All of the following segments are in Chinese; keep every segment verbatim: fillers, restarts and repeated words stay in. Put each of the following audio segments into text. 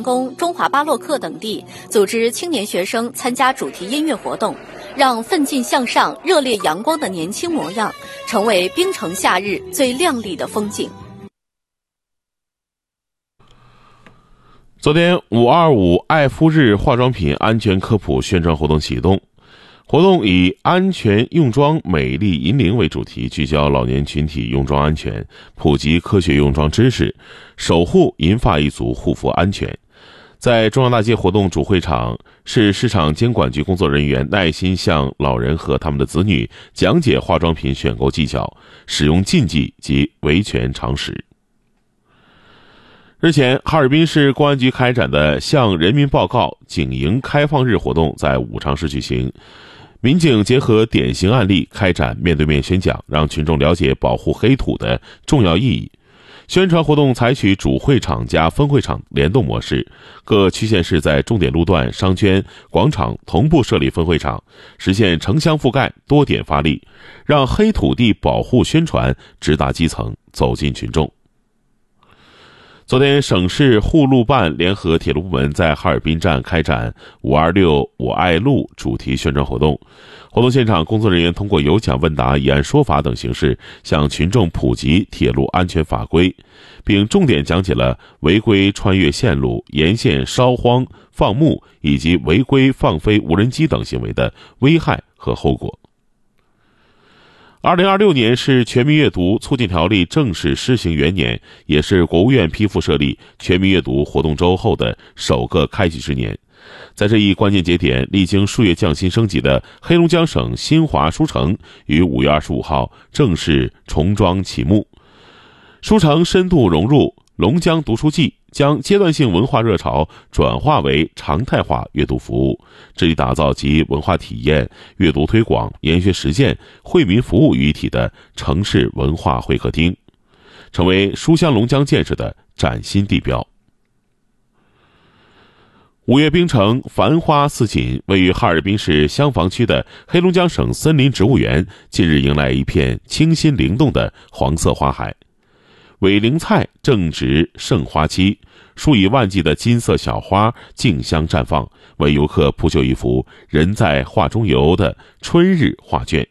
宫、中华巴洛克等地组织青年学生参加主题音乐活动，让奋进向上、热烈阳光的年轻模样成为冰城夏日最亮丽的风景。 昨天五二五爱肤日化妆品安全科普宣传活动启动，活动以安全用妆美丽引领为主题，聚焦老年群体用妆安全，普及科学用妆知识，守护银发一族护肤安全。在中央大街活动主会场，市市场监管局工作人员耐心向老人和他们的子女讲解化妆品选购技巧、使用禁忌及维权常识。日前，哈尔滨市公安局开展的向人民报告警营开放日活动在武昌市举行，民警结合典型案例开展面对面宣讲，让群众了解保护黑土的重要意义。宣传活动采取主会场加分会场联动模式，各区县市在重点路段、商圈、广场同步设立分会场，实现城乡覆盖、多点发力，让黑土地保护宣传直达基层，走进群众。昨天，省市护路办联合铁路部门在哈尔滨站开展五二六我爱路主题宣传活动。活动现场，工作人员通过有奖问答、以案说法等形式，向群众普及铁路安全法规，并重点讲解了违规穿越线路、沿线烧荒、放牧以及违规放飞无人机等行为的危害和后果。二零二六年是全民阅读促进条例正式施行元年，也是国务院批复设立全民阅读活动周后的首个开启之年。在这一关键节点，历经数月匠心升级的黑龙江省新华书城于五月二十五号正式重装启幕。书城深度融入龙江读书季，将阶段性文化热潮转化为常态化阅读服务，致力打造集文化体验、阅读推广、研学实践、惠民服务于一体的城市文化会客厅，成为书香龙江建设的崭新地标。五月冰城繁花似锦，位于哈尔滨市香坊区的黑龙江省森林植物园近日迎来一片清新灵动的黄色花海。伪陵菜正值盛花期，数以万计的金色小花竞相绽放，为游客铺就一幅人在画中游的春日画卷。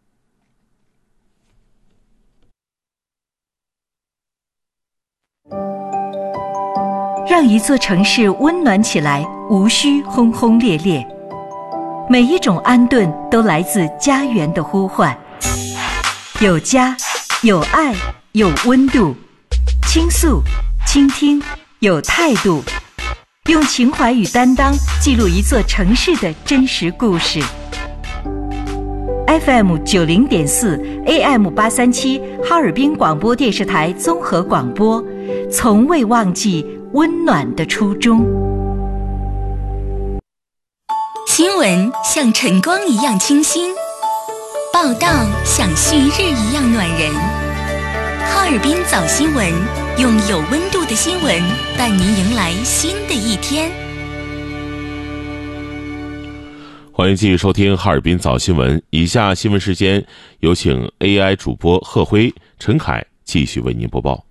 让一座城市温暖起来，无需轰轰烈烈。每一种安顿都来自家园的呼唤，有家，有爱，有温度，倾诉，倾听，有态度，用情怀与担当记录一座城市的真实故事。F M 九零点四 A M 八三七哈尔滨广播电视台综合广播，从未忘记温暖的初衷。 新闻像晨光一样清新，报道像旭日一样暖人。哈尔滨早新闻，用有温度的新闻伴您迎来新的一天。 欢迎继续收听哈尔滨早新闻，以下新闻时间有请 A I 主播贺辉、陈凯继续为您播报。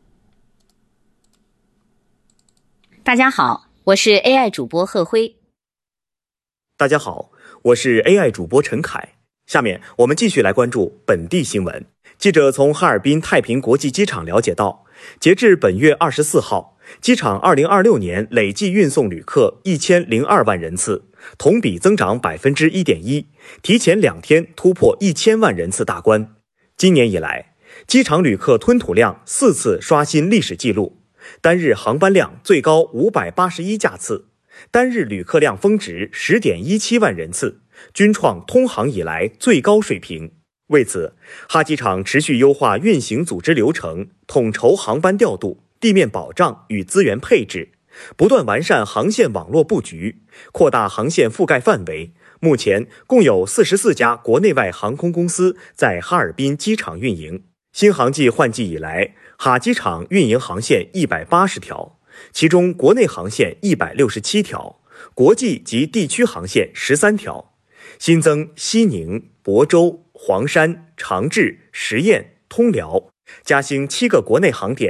大家好，我是 A I 主播贺辉。 大家好，我是 A I 主播陈凯。下面我们继续来关注本地新闻。记者从哈尔滨太平国际机场了解到，截至本月二十四号，机场二零二六年累计运送旅客一千零二万人次，同比增长百分之一点一，提前两天突破一千万人次大关。今年以来，机场旅客吞吐量四次刷新历史记录，单日航班量最高五百八十一架次，单日旅客量峰值十点一七万人次，均创通航以来最高水平。为此，哈机场持续优化运行组织流程，统筹航班调度、地面保障与资源配置，不断完善航线网络布局，扩大航线覆盖范围。目前共有四十四家国内外航空公司在哈尔滨机场运营。新航季换季以来，哈机场运营航线一百八十条，其中国内航线一百六十七条，国际及地区航线十三条，新增西宁、亳州、黄山、长治、十堰、通辽，加兴七个国内航点，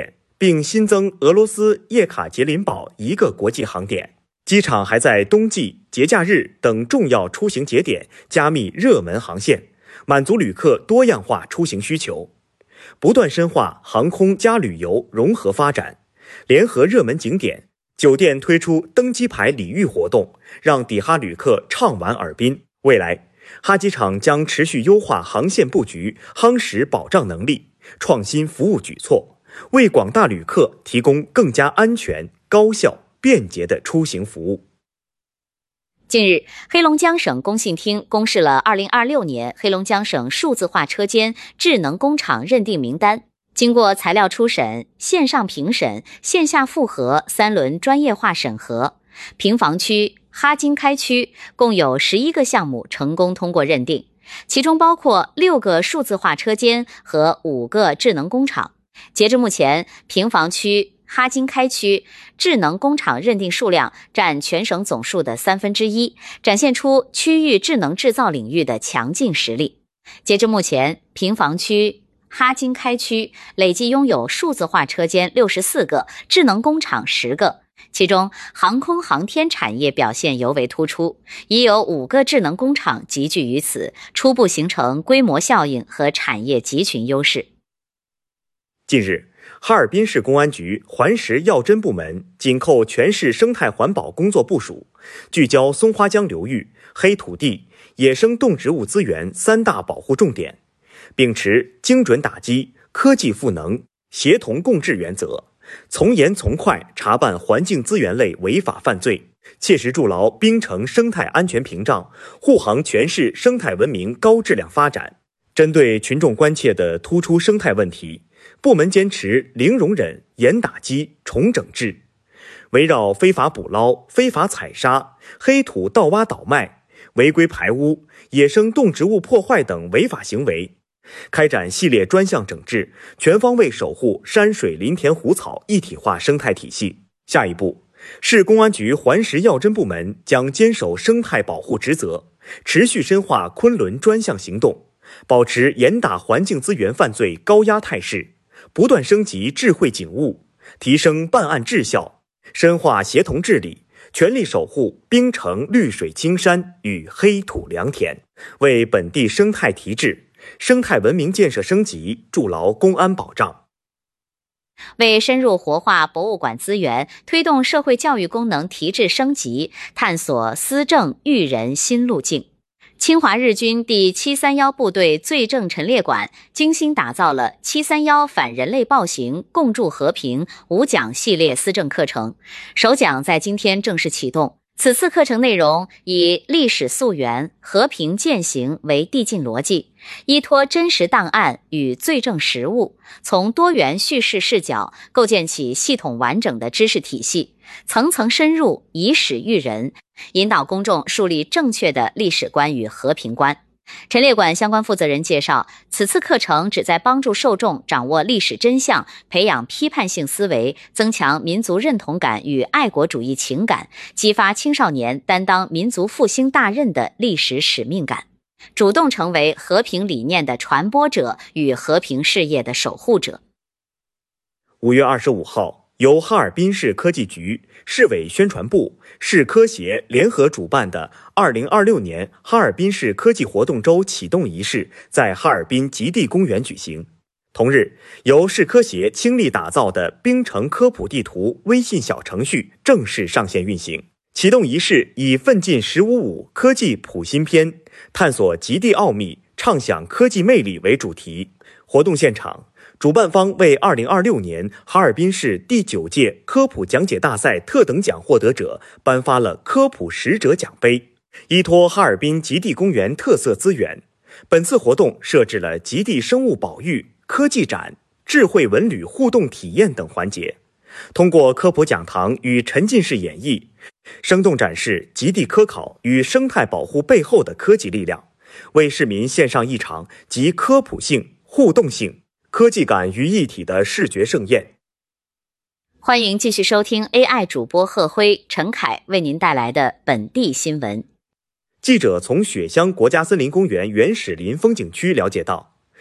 并新增俄罗斯叶卡捷琳堡一个国际航点。机场还在冬季、节假日等重要出行节点加密热门航线，满足旅客多样化出行需求，不断深化航空加旅游融合发展，联合热门景点、酒店推出登机牌礼遇活动，让抵哈旅客畅玩尔滨。未来，哈机场将持续优化航线布局，夯实保障能力，创新服务举措，为广大旅客提供更加安全、高效、便捷的出行服务。 近日，黑龙江省工信厅公示了二零二六年黑龙江省数字化车间智能工厂认定名单。经过材料初审、线上评审、线下复核三轮专业化审核，平房区、哈金开区共有十一个项目成功通过认定，其中包括六个数字化车间和五个智能工厂。截至目前，平房区、哈金开区智能工厂认定数量占全省总数的三分之一，展现出区域智能制造领域的强劲实力。截至目前，平房区、哈金开区累计拥有数字化车间六十四个，智能工厂十个，其中航空航天产业表现尤为突出，已有五个智能工厂集聚于此，初步形成规模效应和产业集群优势。 近日，哈尔滨市公安局环食药侦部门紧扣全市生态环保工作部署，聚焦松花江流域、黑土地、野生动植物资源三大保护重点，秉持精准打击、科技赋能、协同共治原则，从严从快查办环境资源类违法犯罪，切实筑牢冰城生态安全屏障，护航全市生态文明高质量发展。针对群众关切的突出生态问题，部门坚持零容忍、严打击、重整治，围绕非法捕捞、非法采砂、黑土盗挖倒卖、违规排污、野生动植物破坏等违法行为，开展系列专项整治，全方位守护山水林田湖草一体化生态体系。下一步，市公安局环食药侦部门将坚守生态保护职责，持续深化昆仑专项行动，保持严打环境资源犯罪高压态势，不断升级智慧警务，提升办案质效，深化协同治理，全力守护冰城绿水青山与黑土良田，为本地生态提质、生态文明建设升级筑牢公安保障。 为深入活化博物馆资源，推动社会教育功能提质升级，探索思政育人新路径，侵华日军第七三一部队罪证陈列馆精心打造了七三一反人类暴行共筑和平五讲系列思政课程，首讲在今天正式启动。此次课程内容以历史溯源、和平践行为递进逻辑，依托真实档案与罪证实物，从多元叙事视角构建起系统完整的知识体系，层层深入，以史育人，引导公众树立正确的历史观与和平观。陈列馆相关负责人介绍，此次课程旨在帮助受众掌握历史真相，培养批判性思维，增强民族认同感与爱国主义情感，激发青少年担当民族复兴大任的历史使命感，主动成为和平理念的传播者与和平事业的守护者。 五月二十五号，由哈尔滨市科技局、市委宣传部、市科协联合主办的二零二六年哈尔滨市科技活动周启动仪式在哈尔滨极地公园举行。同日，由市科协倾力打造的冰城科普地图微信小程序正式上线运行。启动仪式以奋进十五五科技普新篇，探索极地奥秘，畅享科技魅力为主题。活动现场，主办方为二零二六年哈尔滨市第九届科普讲解大赛特等奖获得者颁发了科普使者奖杯。依托哈尔滨极地公园特色资源，本次活动设置了极地生物保育、科技展、智慧文旅互动体验等环节，通过科普讲堂与沉浸式演绎，生动展示极地科考与生态保护背后的科技力量，为市民献上一场集科普性、互动性、科技感于一体的视觉盛宴。 欢迎继续收听 A I 主播贺辉、陈凯为您带来的本地新闻。 记者从雪乡国家森林公园原始林风景区了解到，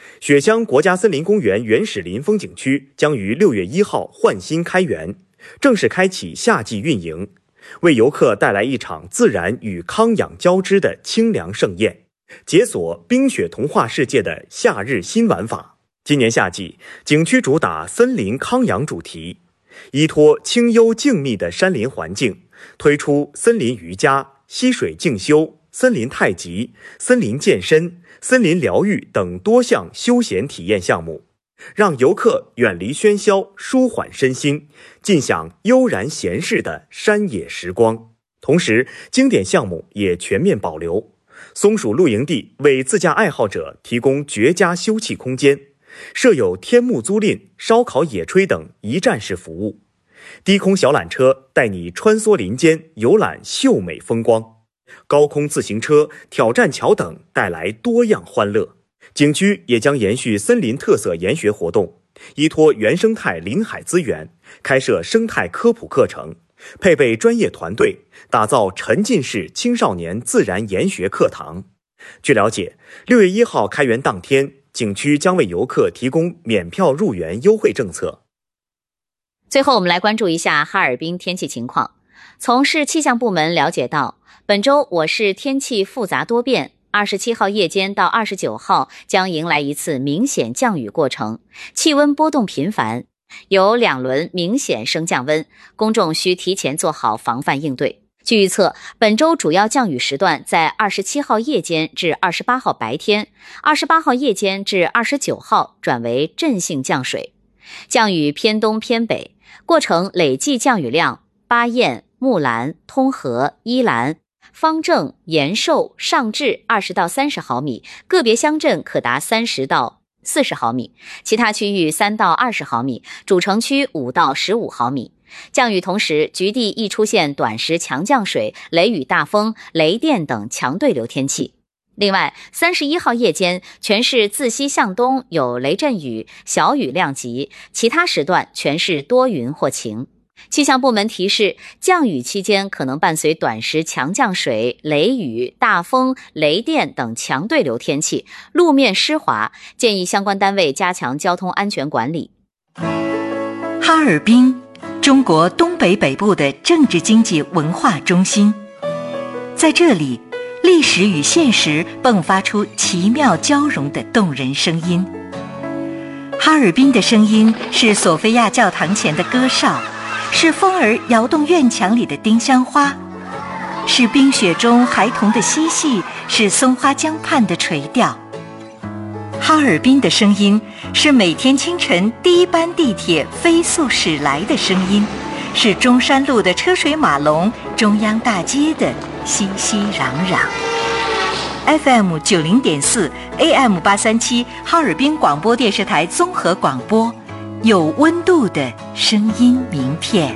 雪乡国家森林公园原始林风景区将于六月一号换新开园，正式开启夏季运营，为游客带来一场自然与康养交织的清凉盛宴，解锁冰雪童话世界的夏日新玩法。今年夏季，景区主打森林康养主题，依托清幽静谧的山林环境，推出森林瑜伽、溪水静修、森林太极、森林健身、森林疗愈等多项休闲体验项目，让游客远离喧嚣，舒缓身心，尽享悠然闲适的山野时光。同时，经典项目也全面保留。松鼠露营地为自驾爱好者提供绝佳休憩空间，设有天幕租赁、烧烤野炊等一站式服务。低空小缆车带你穿梭林间，游览秀美风光。高空自行车、挑战桥等带来多样欢乐。景区也将延续森林特色研学活动，依托原生态林海资源，开设生态科普课程，配备专业团队，打造沉浸式青少年自然研学课堂。据了解，六月一号开园当天，景区将为游客提供免票入园优惠政策。 最后我们来关注一下哈尔滨天气情况。从市气象部门了解到，本周我市天气复杂多变，二十七号夜间到二十九号将迎来一次明显降雨过程，气温波动频繁，有两轮明显升降温，公众需提前做好防范应对。据预测，本周主要降雨时段在二十七号夜间至二十八号白天，二十八号夜间至二十九号转为阵性降水，降雨偏东偏北，过程累计降雨量巴彦、木兰、通河、伊兰、方正、延寿、上治二十到三十毫米，个别乡镇可达三十到四十毫米，其他区域三到二十毫米，主城区五到十五毫米。降雨同时，局地易出现短时强降水、雷雨大风、雷电等强对流天气。另外，三十一号夜间，全市自西向东有雷阵雨，小雨量级，其他时段全市多云或晴。气象部门提示，降雨期间可能伴随短时强降水、雷雨、大风、雷电等强对流天气，路面湿滑，建议相关单位加强交通安全管理。 哈尔滨，中国东北北部的政治经济文化中心，在这里，历史与现实迸发出奇妙交融的动人声音。哈尔滨的声音是索菲亚教堂前的歌哨，是风儿摇动院墙里的丁香花，是冰雪中孩童的嬉戏，是松花江畔的垂钓。哈尔滨的声音是每天清晨第一班地铁飞速驶来的声音，是中山路的车水马龙，中央大街的熙熙攘攘。F M 九零点四 A M 八三七哈尔滨广播电视台综合广播，有温度的声音名片。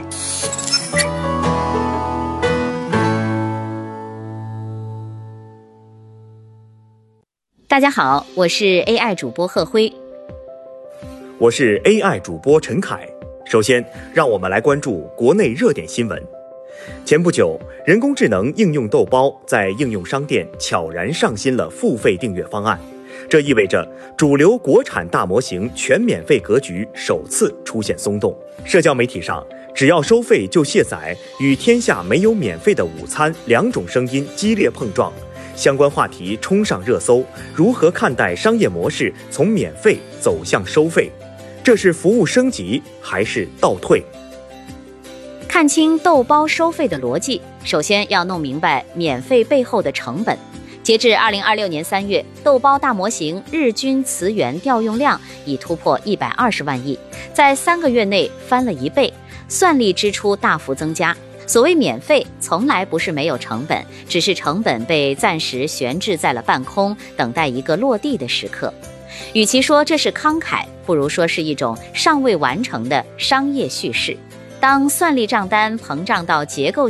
大家好，我是 A I 主播贺辉， 我是 A I 主播陈凯。首先，让我们来关注国内热点新闻。前不久，人工智能应用豆包在应用商店悄然上新了付费订阅方案，这意味着主流国产大模型全免费格局首次出现松动。社交媒体上，只要收费就卸载，与天下没有免费的午餐两种声音激烈碰撞，相关话题冲上热搜。如何看待商业模式从免费走向收费？这是服务升级还是倒退？ 看清豆包收费的逻辑，首先要弄明白免费背后的成本。截至二零二六年三月，豆包大模型日均词源调用量已突破一百二十万亿，在三个月内翻了一倍，算力支出大幅增加。所谓免费，从来不是没有成本，只是成本被暂时悬置在了半空，等待一个落地的时刻。与其说这是慷慨，不如说是一种尚未完成的商业叙事。当算力账单膨胀到结构